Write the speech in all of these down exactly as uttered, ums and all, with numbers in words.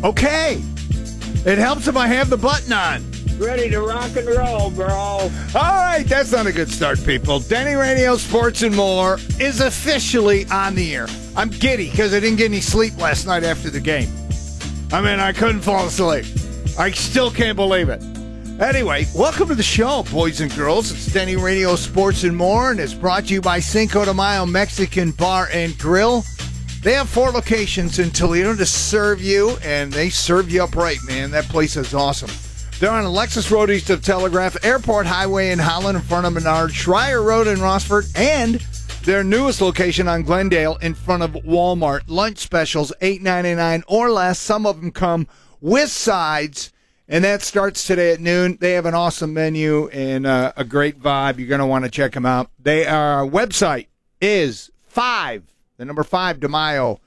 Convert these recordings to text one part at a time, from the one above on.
Okay. It helps if I have the button on. Ready to rock and roll, bro. All right, that's not a good start, people. Denny Radio Sports and More is officially on the air. I'm giddy because I didn't get any sleep last night after the game. I mean, I couldn't fall asleep. I still can't believe it. Anyway, welcome to the show, boys and girls. It's Denny Radio Sports and More, and it's brought to you by Cinco de Mayo Mexican Bar and Grill. They have four locations in Toledo to serve you, and they serve you up right, man. That place is awesome. They're on Alexis Road east of Telegraph, Airport Highway in Holland in front of Menard, Schreier Road in Rossford, and their newest location on Glendale in front of Walmart. Lunch specials, eight ninety-nine or less. Some of them come with sides, and that starts today at noon. They have an awesome menu and uh, a great vibe. You're going to want to check them out. They, our website is five, the number five, de Mayo.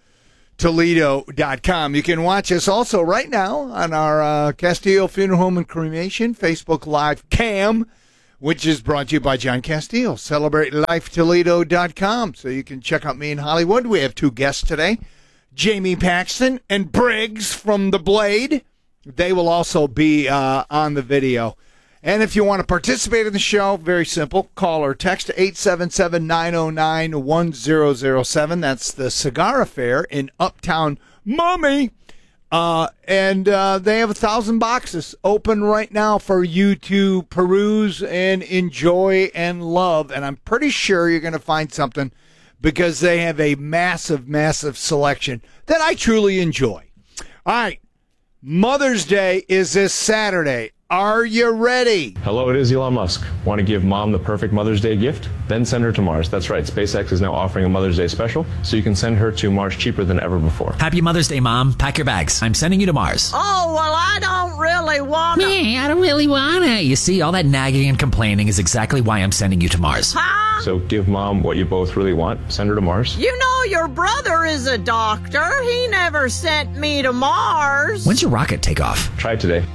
Toledo dot com. You can watch us also right now on our uh, Castillo Funeral Home and Cremation Facebook Live cam, which is brought to you by John Castillo. Celebrate Life Toledo dot com. So you can check out me in Hollywood. We have two guests today, Jamie Paxton and Briggs from The Blade. They will also be uh, on the video. And if you want to participate in the show, very simple. Call or text eight seven seven, nine oh nine, one oh oh seven. That's the Cigar Affair in Uptown Mummy. Uh, and uh, they have a thousand boxes open right now for you to peruse and enjoy and love. And I'm pretty sure you're going to find something because they have a massive, massive selection that I truly enjoy. All right. Mother's Day is this Saturday. Are you ready? Hello, it is Elon Musk. Want to give mom the perfect Mother's Day gift? Then send her to Mars. That's right. SpaceX is now offering a Mother's Day special, so you can send her to Mars cheaper than ever before. Happy Mother's Day, Mom. Pack your bags. I'm sending you to Mars. Oh, well, I don't really want to. Me, I don't really want to. You see, all that nagging and complaining is exactly why I'm sending you to Mars. Huh? So give mom what you both really want. Send her to Mars. You know your brother is a doctor. He never sent me to Mars. When's your rocket take off? Try it today.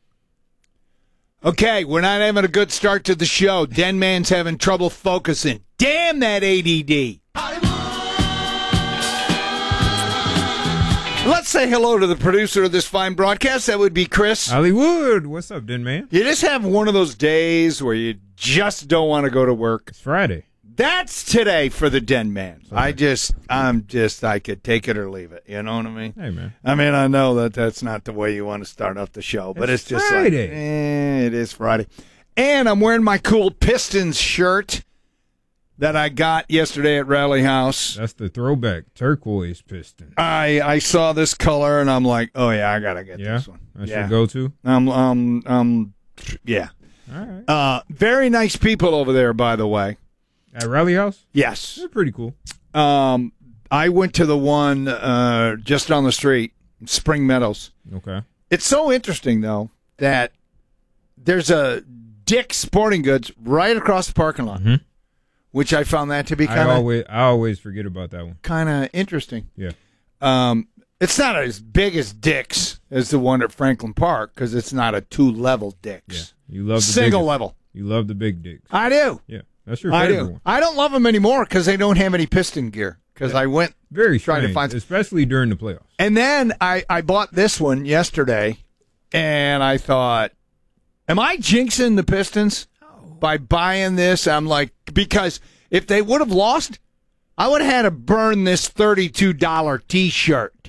Okay, we're not having a good start to the show. Den Man's having trouble focusing. Damn that A D D. Let's say hello to the producer of this fine broadcast. That would be Chris. Hollywood. What's up, Den Man? You just have one of those days where you just don't want to go to work. It's Friday. That's today for the Den Man. I just, I'm just, I could take it or leave it. You know what I mean? Hey, man. I mean, I know that that's not the way you want to start off the show, but it's, It's just Friday. like, eh, it is Friday. And I'm wearing my cool Pistons shirt that I got yesterday at Rally House. That's the throwback turquoise piston. I I saw this color and I'm like, oh yeah, I gotta get Yeah? this one. That's yeah. your go-to? Um, um, um, yeah. All right. Uh, very nice people over there, by the way. At Rally House? Yes. They're pretty cool. Um, I went to the one uh, just down the street, Spring Meadows. Okay. It's so interesting, though, that there's a Dick's Sporting Goods right across the parking lot, Mhm. which I found that to be I kind of always, I always forget about that one. kind of interesting. Yeah. Um, it's not as big as Dick's as the one at Franklin Park because it's not a two-level Yeah. Dick's. You love the Single biggest. level. You love the big dicks. I do. Yeah. That's your I favorite do. one. I don't love them anymore because they don't have any piston gear. Because I went Very trying strange, to find, especially during the playoffs. and then I I bought this one yesterday, and I thought, am I jinxing the Pistons by buying this? I'm like, because if they would have lost, I would have had to burn this thirty-two dollar T-shirt. It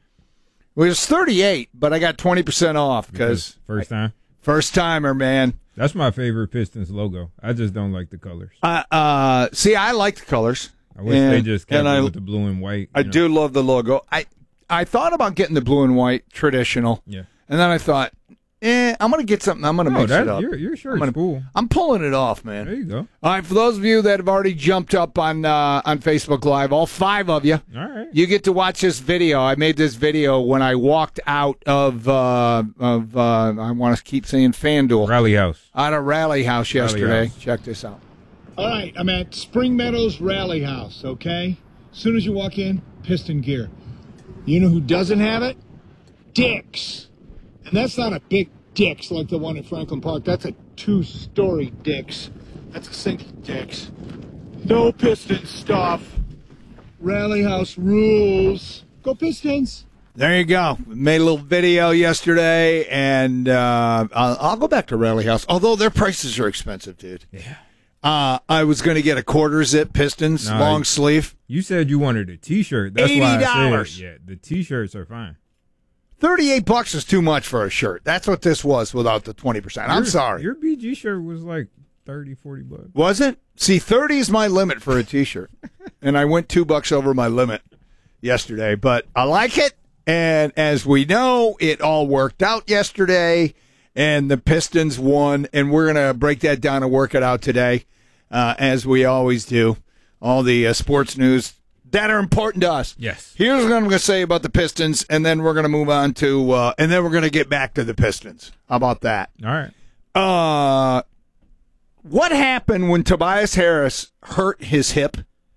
was thirty-eight, but I got twenty percent off because First time. first timer, man. That's my favorite Pistons logo. I just don't like the colors. Uh, uh, see, I like the colors. I wish they And- just kept and it I- with the blue and white. I you know. do love the logo. I I thought about getting the blue and white traditional, Yeah. and then I thought, eh, I'm gonna get something. I'm gonna No, mix that, it up. your, your I'm shirt's gonna- cool. I'm pulling it off, man. There you go. All right, for those of you that have already jumped up on uh, on Facebook Live, all five of you, All right. you get to watch this video. I made this video when I walked out of uh, of uh, I want to keep saying FanDuel Rally House. out of Rally House yesterday. House. Check this out. All right, I'm at Spring Meadows Rally House. Okay, as soon as you walk in, piston gear. You know who doesn't have it? Dick's, and that's not a big Dick's like the one at Franklin Park. That's a two-story Dick's. That's a single Dick's. No piston stuff. Rally House rules. Go Pistons. There you go. Made a little video yesterday, and uh, I'll, I'll go back to Rally House, although their prices are expensive, dude. Yeah. Uh, I was going to get a quarter zip Pistons No, long sleeve. You said you wanted a T-shirt. That's eighty why I dollars. said, yeah, the T-shirts are fine. thirty-eight bucks is too much for a shirt. That's what this was without the twenty percent. I'm Your- sorry. Your B G shirt was like thirty, forty bucks. Was it? See, thirty is my limit for a T-shirt, and I went two bucks over my limit yesterday. But I like it, and as we know, it all worked out yesterday, and the Pistons won. And we're gonna break that down and work it out today, uh, as we always do. All the uh, sports news that are important to us. Yes. Here's what I'm going to say about the Pistons, and then we're going to move on to, uh, and then we're going to get back to the Pistons. How about that? All right. Uh, what happened when Tobias Harris hurt his hip?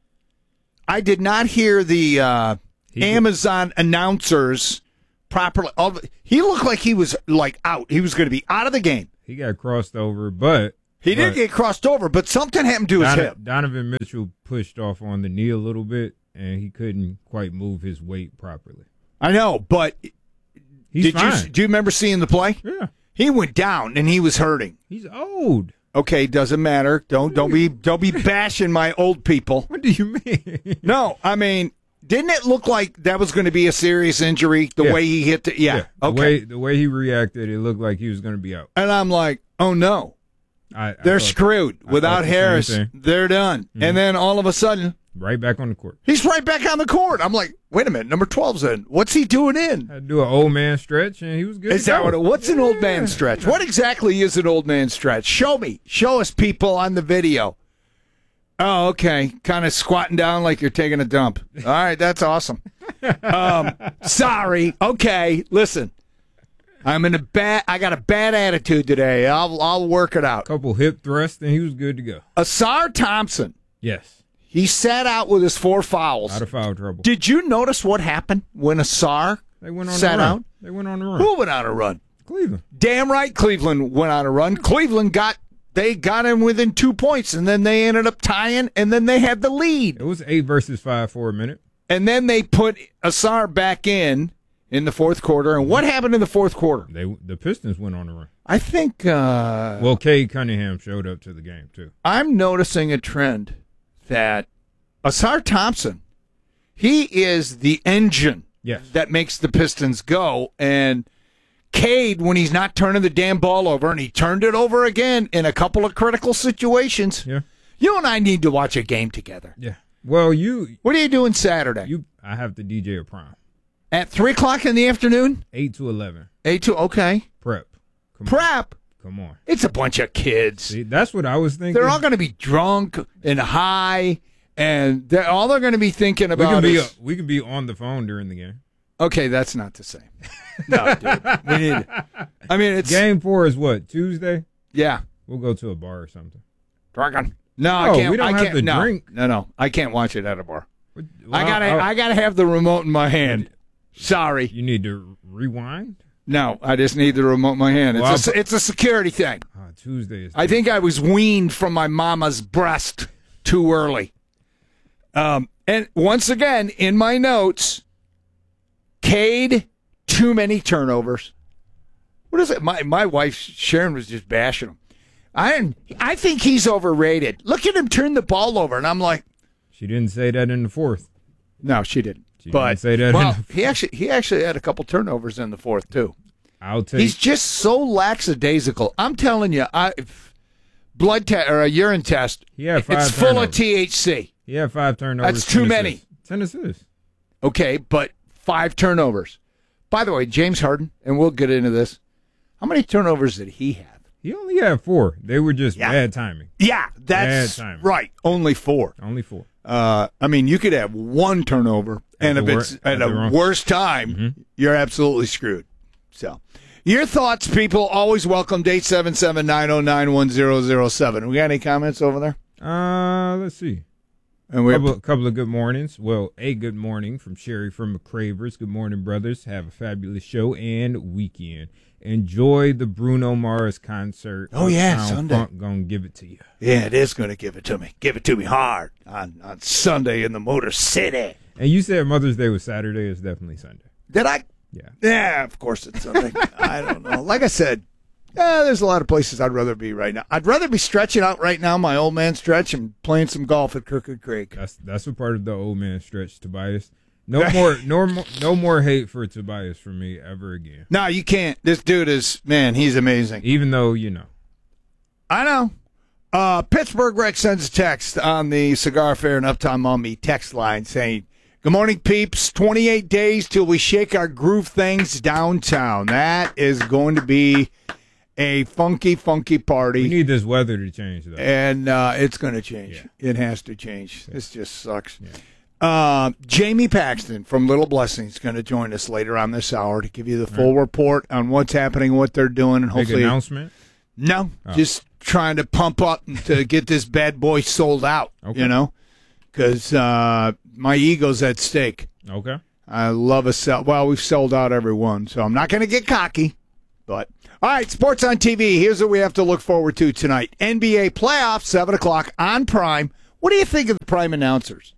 I did not hear the uh, He- Amazon announcers properly. All, he looked like he was like out. He was going to be out of the game. He got crossed over, but He did but get crossed over, but something happened to his Dono- hip. Donovan Mitchell pushed off on the knee a little bit, and he couldn't quite move his weight properly. I know, but He's did fine. you do you remember seeing the play? Yeah. He went down and he was hurting. He's old. Okay, doesn't matter. Don't don't be don't be bashing my old people. What do you mean? No, I mean, didn't it look like that was going to be a serious injury? The Yeah. way he hit the yeah. The Okay, way the way he reacted, it looked like he was going to be out. and I'm like, oh no, I, I they're thought- screwed. I Without thought the same Harris, thing. they're done. And then all of a sudden, right back on the court. he's right back on the court. I'm like, wait a minute, number twelve's in. What's he doing in? Had to do an old man stretch, and he was good. Is to that go. what? It, what's an old man Yeah. stretch? What exactly is an old man stretch? Show me. Show us, people, on the video. Oh, okay. Kind of squatting down like you're taking a dump. All right, that's awesome. Um, sorry. Okay, listen. I'm in a bad. I got a bad attitude today. I'll I'll work it out. Couple hip thrusts, and he was good to go. Asar Thompson. Yes, He sat out with his four fouls. out of foul trouble. Did you notice what happened when Asar They went on sat the run. out? They went on the run. Who went on a run? Cleveland. Damn right, Cleveland went on a run. Cleveland got they got him within two points, and then they ended up tying, and then they had the lead, It was eight versus five for a minute. and then they put Asar back in in the fourth quarter. And what happened in the fourth quarter? They the Pistons went on the run. I think uh, Well, Cade Cunningham showed up to the game too. I'm noticing a trend that Asar Thompson, he is the engine Yes. that makes the Pistons go. And Cade, when he's not turning the damn ball over, and he turned it over again in a couple of critical situations, Yeah. you and I need to watch a game together. Yeah. Well, you What are you doing Saturday? you I have to D J a prime. At three o'clock in the afternoon? Eight to eleven. Eight to okay. Prep. Come on. Prep. Come on. It's a bunch of kids. See, that's what I was thinking. They're all going to be drunk and high, and they're, all they're going to be thinking we about can be is we can be on the phone during the game. okay. That's not the same. No, dude. We need. I mean, it's Game four is what, Tuesday? yeah. We'll go to a bar or something. Drinking. No, I No, can't. we don't I have can't, to no, drink. No, no, I can't watch it at a bar. Well, I gotta. I'll- I gotta have the remote in my hand. Sorry. You need to rewind. No, I just need the remote in my hand. Well, It's a, it's a security thing. Ah, Tuesday is. I think I was weaned from my mama's breast too early. Um, and once again, in my notes, Cade, too many turnovers. What is it? My my wife Sharon was just bashing him. I didn't, I think he's overrated. Look at him turn the ball over, and I'm like, She didn't say that in the fourth. no, she didn't. She but didn't say that. well, in the, he actually he actually had a couple turnovers in the fourth too. I'll take. He's just so lackadaisical. I'm telling you, I blood test or a urine test. He had five It's full of turnovers. T H C. He had five turnovers. That's too ten many. assists. Ten assists. Okay, but five turnovers. By the way, James Harden, and we'll get into this. How many turnovers did he have? He only had four. They were just Yeah. bad timing. Yeah, that's Bad timing. right. Only four. Only four. Uh, I mean, you could have one turnover, and At if the it's wor- at at a the wrong- worst time, Mm-hmm. you're absolutely screwed. So, your thoughts, people, always welcome. eight seven seven, nine oh nine, one oh oh seven. We got any comments over there? Uh, let's see. And we Couple, couple of good mornings. Well, a good morning from Sherry from McCravers. Good morning, brothers. Have a fabulous show and weekend. Enjoy the Bruno Mars concert. Oh, yeah, Uptown Sunday. Funk gonna give it to you. yeah, it is going to give it to me. Give it to me hard on, on Sunday in the Motor City. And you said Mother's Day was Saturday. It's definitely Sunday. Did I? Yeah. Yeah, of course it's Sunday. I don't know. Like I said, eh, there's a lot of places I'd rather be right now. I'd rather be stretching out right now, my old man stretch, and playing some golf at Crooked Creek. That's that's a part of the old man stretch, Tobias. No more, no more, no more hate for Tobias from me ever again. No, you can't. This dude is, man, he's amazing. Even though, you know. I know. Uh, Pittsburgh Rex sends a text on the Cigar Fair and Uptown Mummy text line saying, "Good morning, peeps. twenty-eight days till we shake our groove things downtown. That is going to be a funky, funky party." We need this weather to change, though. And uh, it's going to change. Yeah. It has to change. Yeah. This just sucks. Yeah. Uh, Jamie Paxton from Little Blessings is going to join us later on this hour to give you the full right. report on what's happening, what they're doing, and Big hopefully announcement. No, oh. just trying to pump up to get this bad boy sold out. Okay. You know, because uh, my ego's at stake. Okay. I love a sell. Well, we've sold out every one, so I'm not going to get cocky. But all right, sports on T V. Here's what we have to look forward to tonight: N B A playoffs, seven o'clock on Prime. What do you think of the Prime announcers?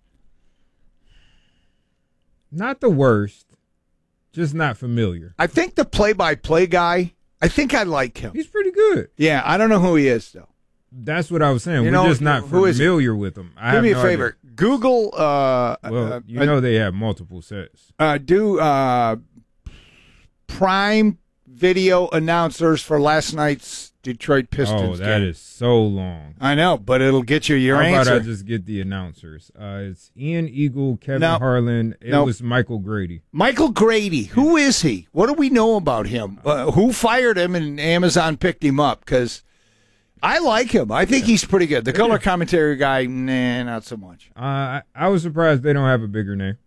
Not the worst, just not familiar. I think the play-by-play guy, I think I like him. He's pretty good. Yeah, I don't know who he is, though. That's what I was saying. You We're know, just not who is familiar with him. I Do have me no a favor. idea. Google. Uh, Well, uh, you know they have multiple sets. Uh, do uh, Prime Video announcers for last night's Detroit Pistons Oh, that game. is so long. I know, but it'll get you your How answer. about I just get the announcers? Uh, it's Ian Eagle, Kevin No. Harlan. It No. was Michael Grady. Michael Grady. Who is he? What do we know about him? Uh, who fired him and Amazon picked him up? Because I like him. I think he's pretty good. The color commentary guy, nah, not so much. Uh, I, I was surprised they don't have a bigger name.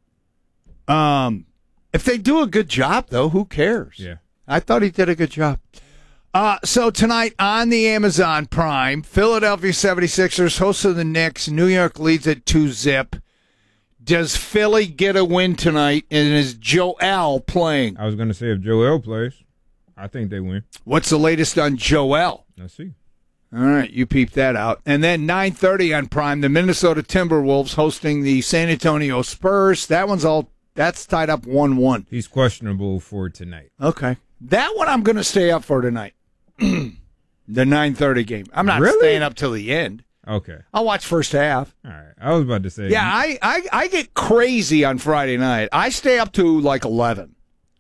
Um, if they do a good job, though, who cares? Yeah. I thought he did a good job. Uh, so tonight on the Amazon Prime, Philadelphia seventy-sixers hosting the Knicks. New York leads at two zip. Does Philly get a win tonight, and is Joel playing? I was going to say if Joel plays, I think they win. What's the latest on Joel? Let's see. All right, you peep that out. And then nine thirty on Prime, the Minnesota Timberwolves hosting the San Antonio Spurs. That one's all that's tied up one one. He's questionable for tonight. Okay. That one I'm going to stay up for tonight. The nine thirty game. I'm not Really? staying up till the end. Okay. I'll watch first half. All right. I was about to say. Yeah, I, I, I get crazy on Friday night. I stay up to like eleven.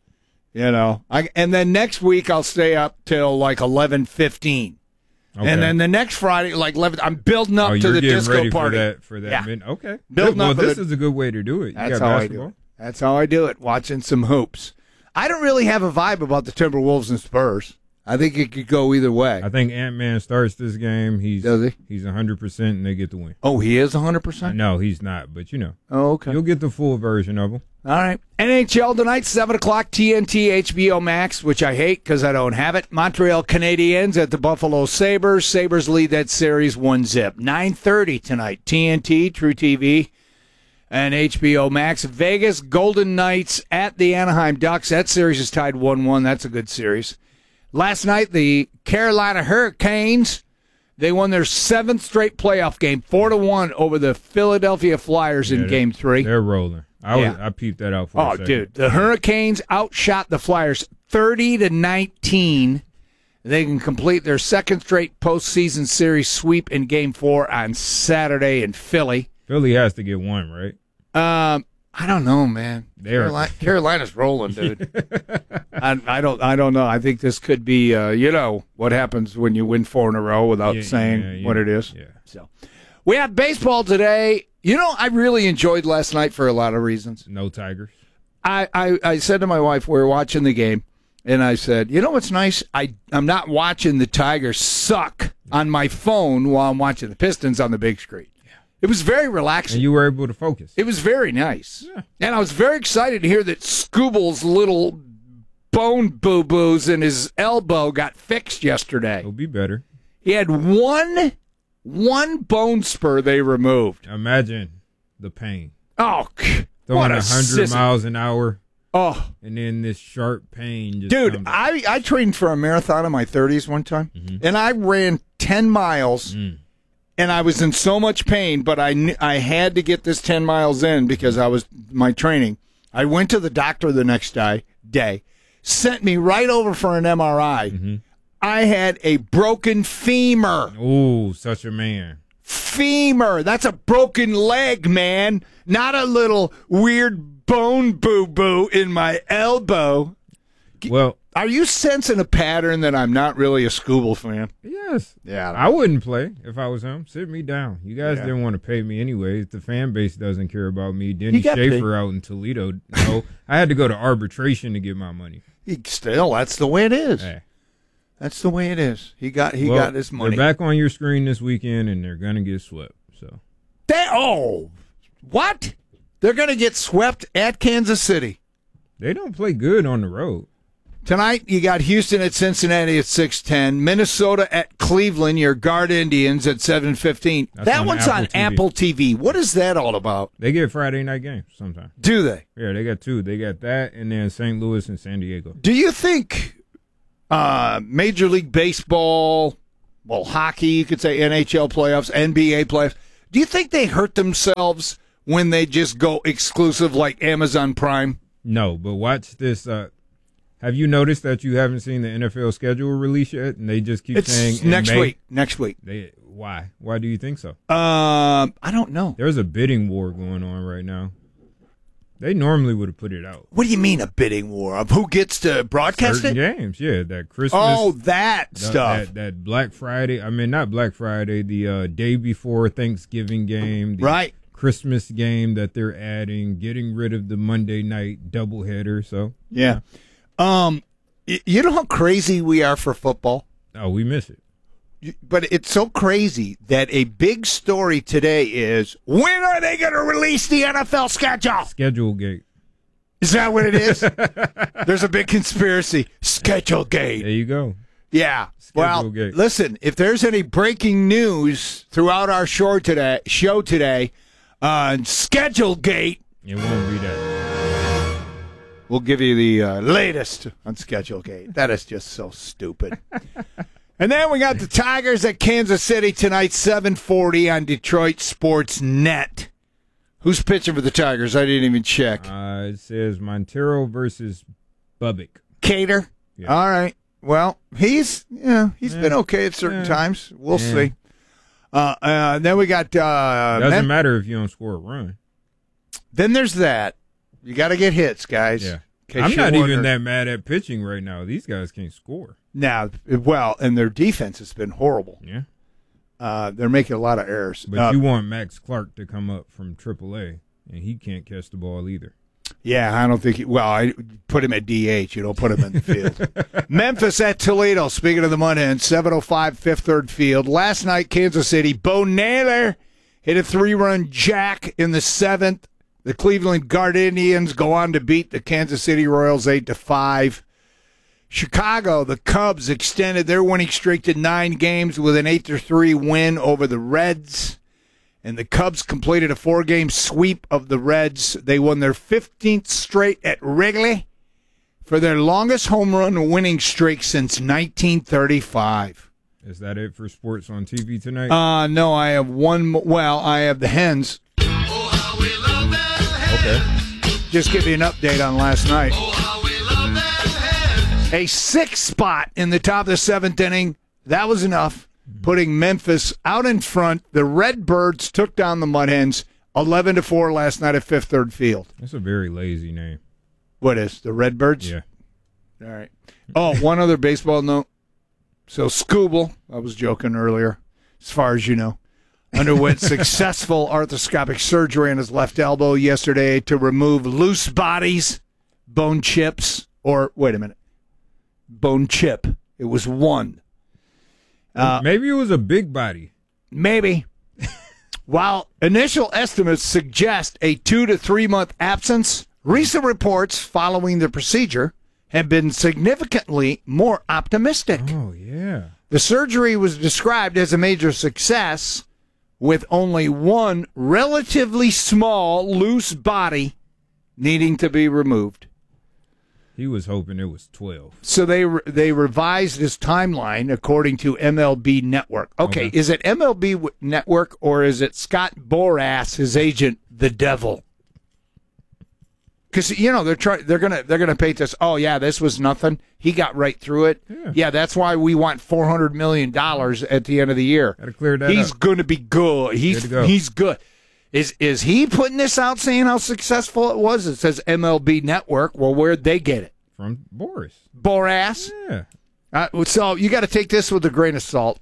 You know, I, and then next week I'll stay up till like eleven fifteen. Okay. And then the next Friday, like eleven, I'm building up oh, to you're the getting disco ready party. For that, for that Yeah. min- okay. Building well, up this the- is a good way to do it. You That's got how basketball. I do it. That's how I do it, watching some hoops. I don't really have a vibe about the Timberwolves and Spurs. I think it could go either way. I think Ant-Man starts this game. He's Does he? He's one hundred percent, and they get the win. Oh, he is one hundred percent? No, he's not, but you know. Oh, okay. You'll get the full version of him. All right. N H L tonight, seven o'clock, T N T, H B O Max, which I hate because I don't have it. Montreal Canadiens at the Buffalo Sabres. Sabres lead that series one zip. nine thirty tonight, T N T, True T V, and H B O Max. Vegas Golden Knights at the Anaheim Ducks. That series is tied one one. That's a good series. Last night, the Carolina Hurricanes, they won their seventh straight playoff game, four to one over the Philadelphia Flyers Yeah, in Game Three. They're rolling. I was, Yeah. I peeped that out for a Oh, second. dude, the Hurricanes outshot the Flyers thirty to nineteen. They can complete their second straight postseason series sweep in Game Four on Saturday in Philly. Philly has to get one, right? Um, I don't know, man. They're- Carolina, Carolina's rolling, dude. I, I don't. I don't know. I think this could be. Uh, you know what happens when you win four in a row without Yeah, saying yeah, yeah. what it is. Yeah. So we have baseball today. You know, I really enjoyed last night for a lot of reasons. No Tigers. I, I, I said to my wife, we were watching the game, and I said, you know what's nice? I, I'm not watching the Tigers suck on my phone while I'm watching the Pistons on the big screen. It was very relaxing. And you were able to focus. It was very nice. Yeah. And I was very excited to hear that Scooble's little bone boo-boos in his elbow got fixed yesterday. It'll be better. He had one, one bone spur they removed. Imagine the pain. Oh, Throwing what a one hundred sissy. miles an hour, Oh, and then this sharp pain just dude, comes. I, I trained for a marathon in my thirties one time, Mhm. and I ran ten miles, Mm. and I was in so much pain, but I kn- I had to get this ten miles in because I was my training, I went to the doctor the next day, day sent me right over for an M R I. Mm-hmm. I had a broken femur. Oh, such a man. Femur. That's a broken leg, man. Not a little weird bone boo-boo in my elbow. Well, are you sensing a pattern that I'm not really a Scooble fan? yes. Yeah. I wouldn't play if I was him. Sit me down. You guys Yeah. didn't want to pay me anyways. The fan base doesn't care about me. Denny You got Schaefer out in Toledo. No, I had to go to arbitration to get my money. He, still, that's the way it is. Hey. That's the way it is. He got he Well, got his money. They're back on your screen this weekend, and they're gonna get swept. So They, oh, what? They're going to get swept at Kansas City. they don't play good on the road. Tonight, you got Houston at Cincinnati at six ten, Minnesota at Cleveland, your Guard Indians at seven fifteen. That's That on one's Apple on T V. Apple T V. What is that all about? They get Friday night games sometimes. Do they? Yeah, they got two. They got that, and then Saint Louis and San Diego. Do you think uh, Major League Baseball, well, hockey, you could say N H L playoffs, N B A playoffs, do you think they hurt themselves when they just go exclusive like Amazon Prime? No, but watch this. Uh, have you noticed that you haven't seen the N F L schedule release yet, and they just keep It's saying in next May? week. Next week. They why? Why do you think so? Um, I don't know. There's a bidding war going on right now. They normally would have put it out. What do you mean a bidding war? Of who gets to broadcast Certain it? games, yeah, that Christmas. Oh, that the- stuff. That, that Black Friday. I mean, not Black Friday. The uh, day before Thanksgiving game. The Right. Christmas game that they're adding, getting rid of the Monday night doubleheader. So Yeah. Um, y- you know how crazy we are for football? oh, we miss it. You- But it's so crazy that a big story today is, when are they going to release the N F L schedule? Schedule gate. Is that what it is? There's a big conspiracy. Schedule gate. There you go. Yeah. Well, Schedule gate. listen, if there's any breaking news throughout our show today, show today on Schedule Gate, It won't be that. we'll give you the uh, latest on Schedule Gate. That is just so stupid. And then we got the Tigers at Kansas City tonight, seven forty on Detroit Sports Net. Who's pitching for the Tigers? I didn't even check. Uh, it says Montero versus Bubbick. Cater? Yeah. All right. Well, he's yeah, he's Yeah. been okay at certain Yeah. times. We'll Yeah. see. Uh, uh, then we got uh, Doesn't Mem- matter if you don't score a run. Then there's that. You got to get hits, guys. Yeah. In case I'm you're not even wondering. that mad at pitching right now. These guys can't score. Now, well, and their defense has been horrible. Yeah. Uh, they're making a lot of errors. But Uh, you want Max Clark to come up from triple A, and he can't catch the ball either. yeah, I don't think. He, well, I put him at D H. You don't put him in the field. Memphis at Toledo. Speaking of the Mudhens, seven oh five Fifth Third Field. Last night, Kansas City. Bo Naylor hit a three-run jack in the seventh. The Cleveland Guard Indians go on to beat the Kansas City Royals eight to five. Chicago, the Cubs extended their winning streak to nine games with an eight to three win over the Reds. And the Cubs completed a four-game sweep of the Reds. They won their fifteenth straight at Wrigley for their longest home run winning streak since nineteen thirty-five. Is that it for sports on T V tonight? Uh, no, I have one. mo- Well, I have the Hens. okay. Just give you an update on last night. A six spot in the top of the seventh inning. That was enough, putting Memphis out in front. The Redbirds took down the Mudhens eleven to four last night at Fifth Third Field. That's a very lazy name. What is the Redbirds? Yeah. All right. Oh, one other baseball note. So Scooble, I was joking earlier, as far as you know, underwent successful arthroscopic surgery on his left elbow yesterday to remove loose bodies, bone chips, or wait a minute, bone chip. It was one. Uh, Maybe it was a big body. Maybe. While initial estimates suggest a two to three month absence, recent reports following the procedure have been significantly more optimistic. Oh, yeah. The surgery was described as a major success, with only one relatively small loose body needing to be removed. He was hoping it was twelve. So they re- they revised his timeline according to M L B Network. Okay, Okay. is it M L B w- Network or is it Scott Boras, his agent, the devil? because you know they're trying. They're gonna they're gonna paint this. Oh yeah, this was nothing. He got right through it. Yeah, yeah that's why we want four hundred million dollars at the end of the year. Got to clear that He's up. going to be good. He's Good to go. he's good. Is is he putting this out saying how successful it was? It says M L B Network. Well, where'd they get it? From Boris. Boras. Yeah. Uh, so you got to take this with a grain of salt.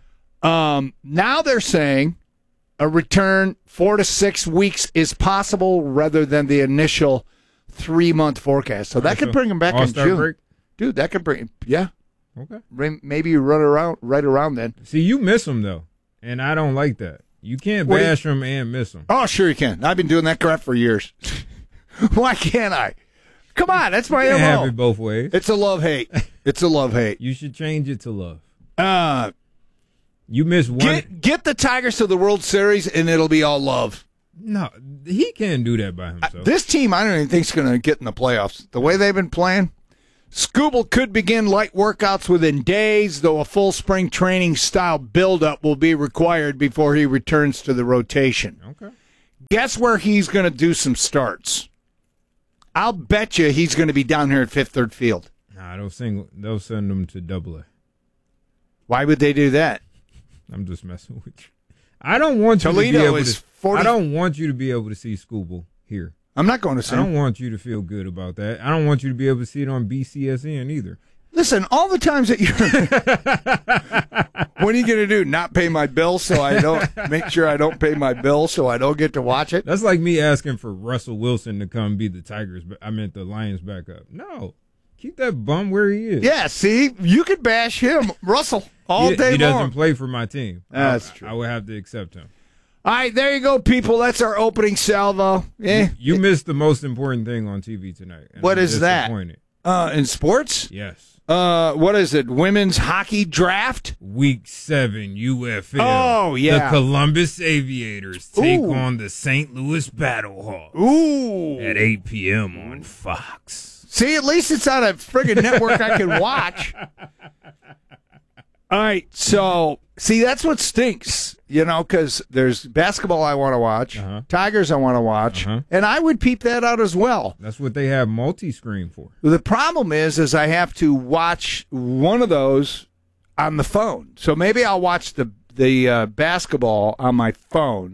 Um, now they're saying a return four to six weeks is possible rather than the initial three month forecast. So that could bring him back in All-Star June, break? dude. That could bring yeah. Okay. Maybe you run around right around then. See, you miss him though, and I don't like that. You can't What do you- bash him and miss him. Oh, sure you can. I've been doing that crap for years. Why can't I? Come on, that's my You can't have M O. it both ways. It's a love hate. It's a love hate. You should change it to love. Uh, You miss one. get get the Tigers to the World Series, and it'll be all love. No, he can't do that by himself. This team, I don't even think is going to get in the playoffs. The way they've been playing, Scooble could begin light workouts within days, though a full spring training style buildup will be required before he returns to the rotation. Okay. Guess where he's going to do some starts? I'll bet you he's going to be down here at Fifth Third Field. Nah, they'll sing. They'll send him to Double A. Why would they do that? I'm just messing with you. I don't want you Toledo to be able is to. forty I don't want you to be able to see Scooble here. I'm not going to say. I don't want you to feel good about that. I don't want you to be able to see it on B C S N either. Listen, all the times that you're. What are you going to do? Not pay my bill so I don't make sure I don't pay my bill so I don't get to watch it? That's like me asking for Russell Wilson to come be the Tigers. But I meant the Lions backup. No, keep that bum where he is. Yeah, see, you could bash him, Russell, all he, day he long. doesn't play for my team. That's I, true. I would have to accept him. All right, there you go, people. That's our opening salvo. Yeah. You missed the most important thing on T V tonight. and What I'm is that? disappointed. Uh, in sports, Yes. uh, what is it? Women's hockey draft. Week seven, U F L. Oh, yeah. The Columbus Aviators take Ooh. on the Saint Louis Battlehawks Ooh. at eight p.m. on Fox. See, at least it's on a friggin' network I can watch. All right, so see, that's what stinks, you know, because there's basketball I want to watch, Uh-huh. Tigers I want to watch, Uh-huh. and I would peep that out as well. That's what they have multi-screen for. The problem is, is I have to watch one of those on the phone. So maybe I'll watch the the uh, basketball on my phone,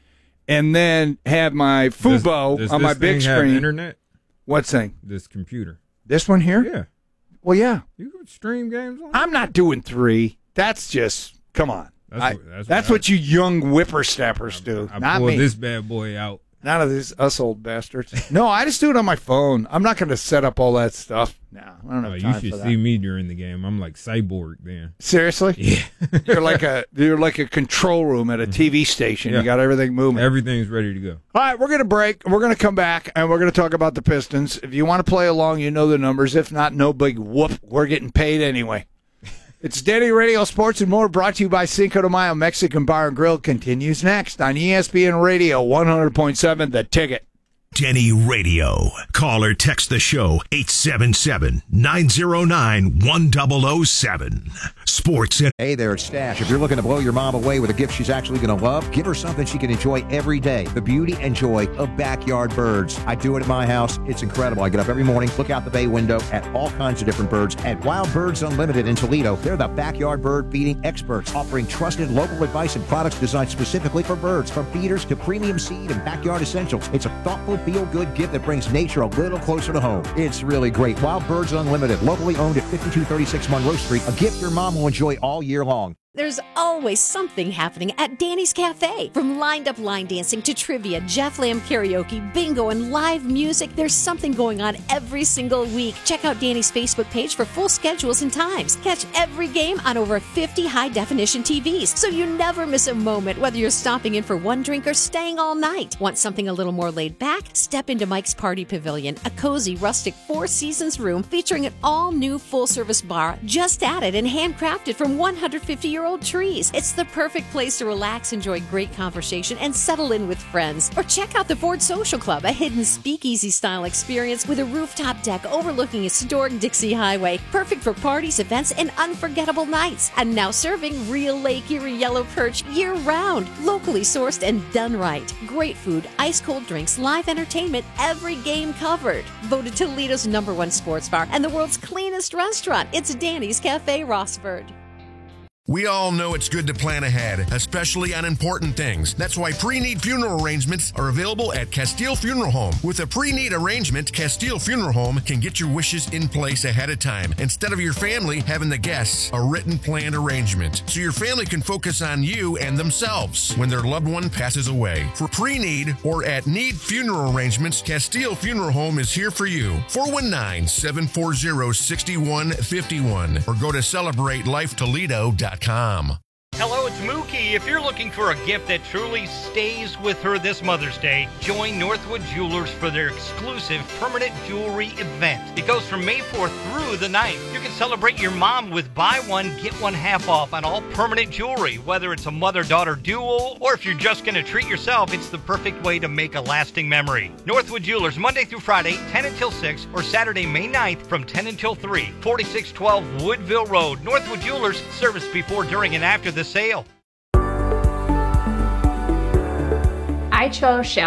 and then have my Fubo Does- does on my this big thing have screen. internet? What thing? This computer. This one here? Yeah. Well, yeah. You could stream games on it. I'm not doing three. That's just come on. That's I- what- that's that's what what you young whippersnappers do. I not pulled me. this bad boy out. None of these us old bastards. No, I just do it on my phone. I'm not going to set up all that stuff. No, I don't have Oh, time you should for that. see me during the game. I'm like Cyborg then. Seriously? Yeah. You're like a you're like a control room at a T V station. Yeah. You got everything moving. Everything's ready to go. All right, we're going to break. We're going to come back, and we're going to talk about the Pistons. If you want to play along, you know the numbers. If not, no big whoop. We're getting paid anyway. It's Denny Radio Sports and More, brought to you by Cinco de Mayo Mexican Bar and Grill. Continues next on E S P N Radio one hundred point seven, The Ticket. Denny Radio. Call or text the show eight seven seven, nine zero nine, one zero zero seven. Sports and Hey there, it's Stash. If you're looking to blow your mom away with a gift she's actually going to love, give her something she can enjoy every day. The beauty and joy of backyard birds. I do it at my house. It's incredible. I get up every morning, look out the bay window at all kinds of different birds. At Wild Birds Unlimited in Toledo, they're the backyard bird feeding experts, offering trusted local advice and products designed specifically for birds, from feeders to premium seed and backyard essentials. It's a thoughtful, feel-good gift that brings nature a little closer to home. It's really great. Wild Birds Unlimited, locally owned at fifty-two thirty-six Monroe Street. A gift your mom will enjoy all year long. There's always something happening at Danny's Cafe. From lined up line dancing to trivia, Jeff Lamb karaoke, bingo, and live music, there's something going on every single week. Check out Danny's Facebook page for full schedules and times. Catch every game on over fifty high-definition T Vs, so you never miss a moment, whether you're stopping in for one drink or staying all night. Want something a little more laid back? Step into Mike's Party Pavilion, a cozy, rustic Four Seasons room featuring an all-new full-service bar just added and handcrafted from one hundred fifty year hundred-year-old trees. It's the perfect place to relax, enjoy great conversation, and settle in with friends. Or check out the Ford Social Club, a hidden speakeasy-style experience with a rooftop deck overlooking historic Dixie Highway. Perfect for parties, events, and unforgettable nights. And now serving real Lake Erie yellow perch year-round. Locally sourced and done right. Great food, ice-cold drinks, live entertainment, every game covered. Voted Toledo's number one sports bar and the world's cleanest restaurant. It's Danny's Cafe Rossford. We all know it's good to plan ahead, especially on important things. That's why pre-need funeral arrangements are available at Castile Funeral Home. With a pre-need arrangement, Castile Funeral Home can get your wishes in place ahead of time, instead of your family having the guests a written planned arrangement, so your family can focus on you and themselves when their loved one passes away. For pre-need or at need funeral arrangements, Castile Funeral Home is here for you. four one nine, seven four zero, six one five one or go to celebrate life toledo dot com. Hello, it's Mookie. If you're looking for a gift that truly stays with her this Mother's Day, join Northwood Jewelers for their exclusive permanent jewelry event. It goes from May fourth through the ninth. You can celebrate your mom with buy one, get one half off on all permanent jewelry, whether it's a mother-daughter duel or if you're just going to treat yourself, it's the perfect way to make a lasting memory. Northwood Jewelers, Monday through Friday, ten until six, or Saturday, May ninth from ten until three, forty-six twelve Woodville Road. Northwood Jewelers, service before, during, and after the sale. I chose Shell